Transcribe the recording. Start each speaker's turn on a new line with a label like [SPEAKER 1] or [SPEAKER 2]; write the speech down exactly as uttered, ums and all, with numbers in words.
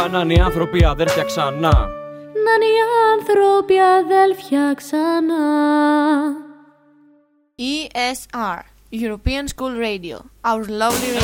[SPEAKER 1] Να είναι οι άνθρωποι αδέρφια ξανά.
[SPEAKER 2] Να είναι οι άνθρωποι αδέλφια ξανά.
[SPEAKER 3] E S R, European School Radio, our lovely radio.